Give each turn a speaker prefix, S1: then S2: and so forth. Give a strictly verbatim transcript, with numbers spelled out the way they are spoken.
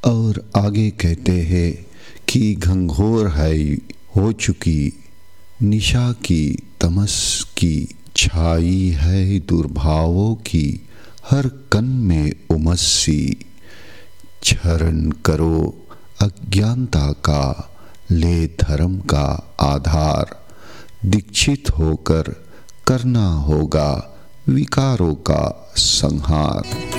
S1: और आगे कहते हैं कि घंघोर है हो चुकी निशा की तमस की छाई है दुर्भावों की हर कण में उमस सी। क्षरण करो अज्ञानता का ले धर्म का आधार, दीक्षित होकर करना होगा विकारों का संहार।